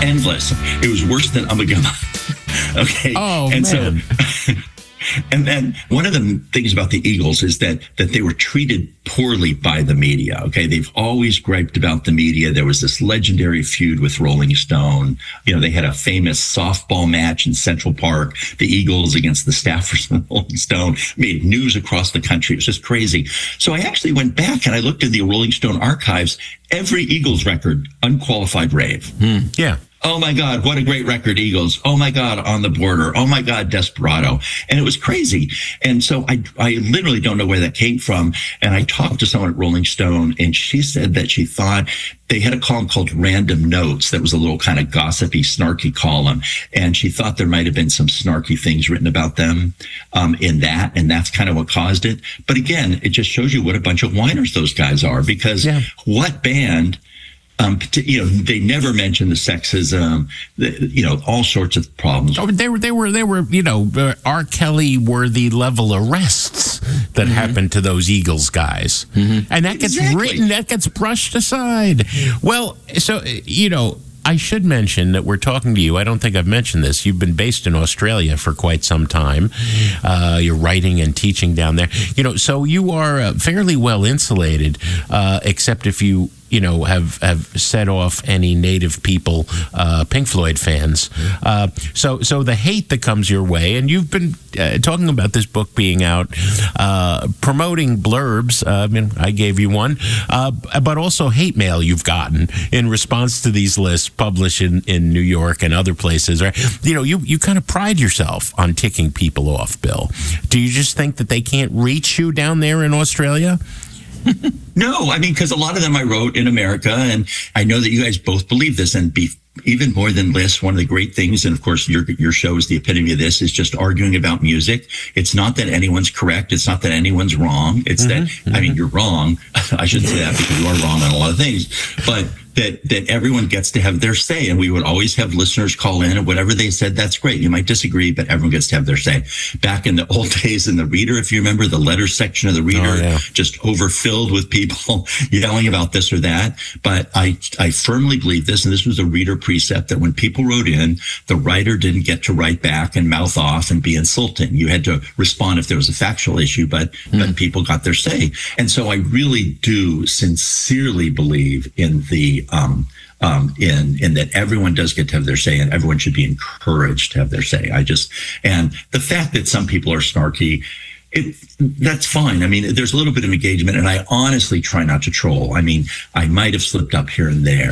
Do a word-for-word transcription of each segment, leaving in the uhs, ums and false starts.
endless. It was worse than Ummagumma. Okay. Oh, and man. So, and then one of the things about the Eagles is that that they were treated poorly by the media. Okay. They've always griped about the media. There was this legendary feud with Rolling Stone. You know, they had a famous softball match in Central Park, the Eagles against the staffers of Rolling Stone, made news across the country. It was just crazy. So I actually went back and I looked in the Rolling Stone archives, every Eagles record, unqualified rave. Hmm. Yeah. Oh my God, what a great record, Eagles. Oh my God, On the Border. Oh my God, Desperado. And it was crazy. And so I, I literally don't know where that came from. And I talked to someone at Rolling Stone and she said that she thought they had a column called Random Notes that was a little kind of gossipy, snarky column. And she thought there might have been some snarky things written about them um, in that. And that's kind of what caused it. But again, it just shows you what a bunch of whiners those guys are, because yeah. what band... Um, you know, they never mention the sexism, the, you know, all sorts of problems. Oh, they were, they were, they were, you know, uh, R. Kelly worthy level arrests that mm-hmm. happened to those Eagles guys, mm-hmm. and that gets exactly. written, that gets brushed aside. Well, so you know. I should mention that we're talking to you. I don't think I've mentioned this. You've been based in Australia for quite some time. Uh, you're writing and teaching down there. You know, so you are uh, fairly well insulated, uh, except if you, you know, have, have set off any native people, uh, Pink Floyd fans. Uh, so, so the hate that comes your way, and you've been uh, talking about this book being out, uh, promoting blurbs. Uh, I mean, I gave you one, uh, but also hate mail you've gotten in response to these lists published in, in New York and other places, right? You know, you, you kind of pride yourself on ticking people off, Bill. Do you just think that they can't reach you down there in Australia? No, I mean, because a lot of them I wrote in America, and I know that you guys both believe this, and be even more than lists, one of the great things, and of course your your show is the epitome of this, is just arguing about music. It's not that anyone's correct. It's not that anyone's wrong. It's mm-hmm, that, mm-hmm. I mean, you're wrong. I shouldn't say that because you are wrong on a lot of things, but that that everyone gets to have their say. And we would always have listeners call in, and whatever they said, that's great. You might disagree, but everyone gets to have their say. Back in the old days in the Reader, if you remember, the letter section of the Reader, oh, yeah. just overfilled with people yelling about this or that. But I, I firmly believe this, and this was a Reader precept, that when people wrote in, the writer didn't get to write back and mouth off and be insulting. You had to respond if there was a factual issue, but, mm. but people got their say. And so I really do sincerely believe in the Um, um, in, in that everyone does get to have their say, and everyone should be encouraged to have their say. I just, and the fact that some people are snarky, it, that's fine. I mean, there's a little bit of engagement, and I honestly try not to troll. I mean, I might have slipped up here and there.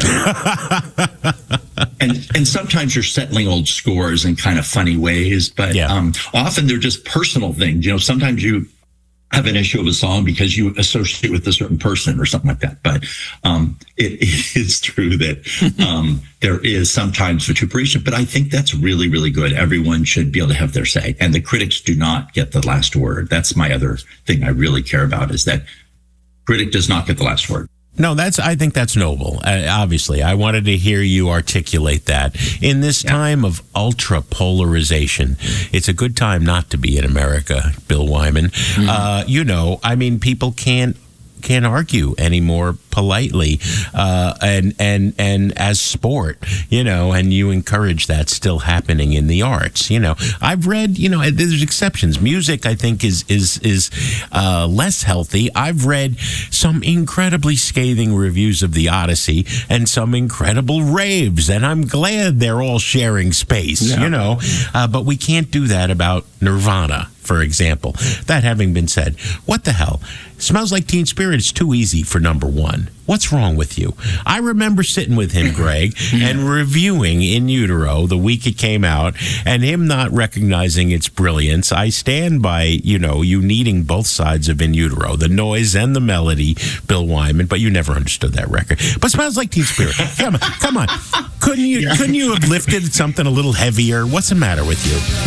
and and sometimes you're settling old scores in kind of funny ways, but yeah. um, often they're just personal things. You know, sometimes you have an issue of a song because you associate with a certain person or something like that. But um, it, it is true that um, there is sometimes vituperation, but I think that's really, really good. Everyone should be able to have their say, and the critics do not get the last word. That's my other thing I really care about, is that critic does not get the last word. No, that's. I think that's noble. Uh, obviously, I wanted to hear you articulate that. In this yeah. time of ultra polarization, it's a good time not to be in America, Bill Wyman. Mm-hmm. Uh, you know, I mean, people can't can't argue anymore politely, uh, and and and as sport, you know, and you encourage that still happening in the arts. You know, I've read, you know, there's exceptions. Music, I think, is is is uh, less healthy. I've read some incredibly scathing reviews of the Odyssey and some incredible raves, and I'm glad they're all sharing space. Yeah. You know, uh, but we can't do that about Nirvana, for example. That having been said, what the hell? Smells Like Teen Spirit is too easy for number one. What's wrong with you? I remember sitting with him, Greg, and reviewing In Utero the week it came out, and him not recognizing its brilliance. I stand by, you know, you needing both sides of In Utero, the noise and the melody, Bill Wyman, but you never understood that record. But Smells Like Teen Spirit. Come on, come on. Couldn't you, couldn't you have lifted something a little heavier? What's the matter with you?